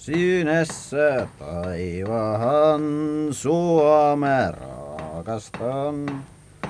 Sinessä taivahan Suomea rakastan.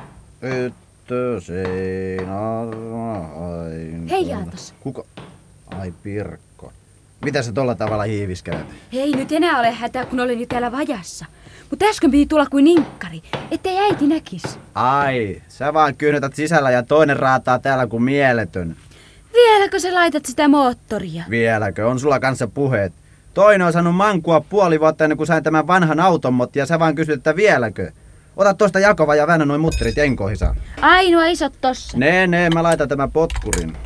Tyttösen armain. Hei Aatos. Kuka? Ai Pirkko. Mitä sä tolla tavalla hiiviskelet? Hei nyt enää ole hätä, kun olen jo täällä vajassa. Mutta äsken piti tulla kuin inkkari, ettei äiti näkis. Ai, sä vaan kyynätät sisällä ja toinen raataa täällä kuin mieletön. Vieläkö sä laitat sitä moottoria? Vieläkö? On sulla kanssa puheet. Toinen on saanut mankua puoli vuotta ennen kuin sain tämän vanhan automot ja sä vaan kysyt, että vieläkö? Ota tosta Jakova ja väännä noin mutterit enkohisa. Ainoa isot tossa. Nee, mä laitan tämän potkurin.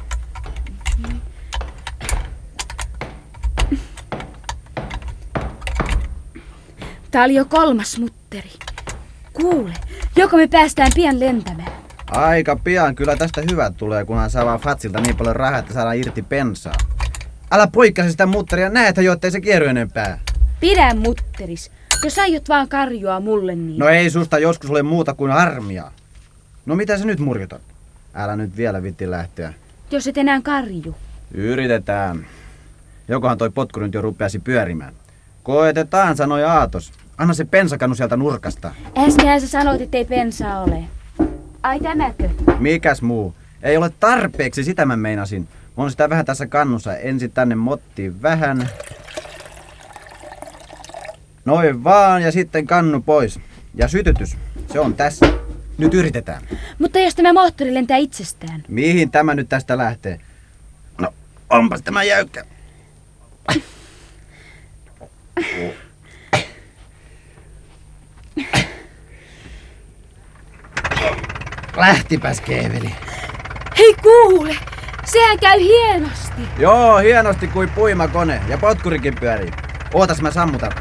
Tää oli jo 3. mutteri. Kuule, joko me päästään pian lentämään? Aika pian, kyllä tästä hyvät tulee, kunhan saa vaan Fatsilta niin paljon rahaa, että saadaan irti bensaa. Älä poikkasi sitä mutteria, näethän jo, ettei se kierry enempää. Pidä mutteris, jos aiot vaan karjoa mulle niin. No ei susta joskus ole muuta kuin harmia. No mitä sä nyt murjotat? Älä nyt vielä vitti lähteä. Jos et enää karju. Yritetään. Jokohan toi potku nyt jo rupeasi pyörimään. Koetetaan, sanoi Aatos. Anna se pensakannu sieltä nurkasta. Äsken sä sanoit, ettei pensaa ole. Ai tämäkö? Mikäs muu? Ei ole tarpeeksi, sitä mä meinasin. Mä on sitä vähän tässä kannussa. Ensin tänne mottiin vähän. Noin vaan ja sitten kannu pois. Ja sytytys. Se on tässä. Nyt yritetään. Mutta jos tämä moottori lentää itsestään. Mihin tämä nyt tästä lähtee? No, onpas tämä jäykkä. Lähtipäs keeveli. Hei kuule, sehän käy hienosti. Joo, hienosti kuin puimakone. Ja potkurikin pyörii. Ootas mä sammutan.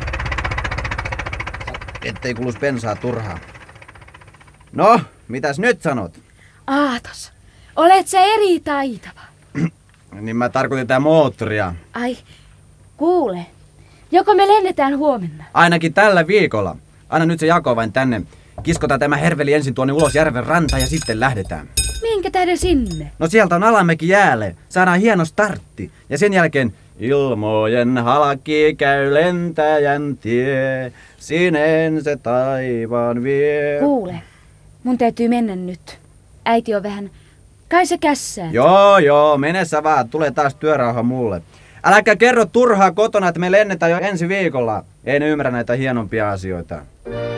Ettei kulus bensaa turhaa. No, mitäs nyt sanot? Aatos, olet sä eri taitava. Niin mä tarkoitin tää moottoria. Ai, kuule, joko me lennetään huomenna? Ainakin tällä viikolla. Anna nyt se Jakovain tänne. Kiskotaan tämä herveli ensin tuonne ulos järven rantaan ja sitten lähdetään. Minkä tähden sinne? No sieltä on alamäki jäälle. Saadaan hieno startti. Ja sen jälkeen ilmojen halki käy lentäjän tie. Sineen se taivaan vie. Kuule, mun täytyy mennä nyt. Äiti on vähän... Kai se kässää. Joo, mene sä vaan. Tulee taas työrauha mulle. Äläkä kerro turhaa kotona, että me lennetään jo ensi viikolla. Ei ne ymmärrä näitä hienompia asioita.